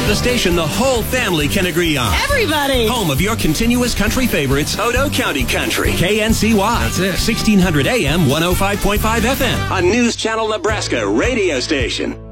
The station the whole family can agree on. Everybody! Home of your continuous country favorites, Odo County Country. KNCY. That's it. 1600 AM, 105.5 FM. A News Channel Nebraska radio station.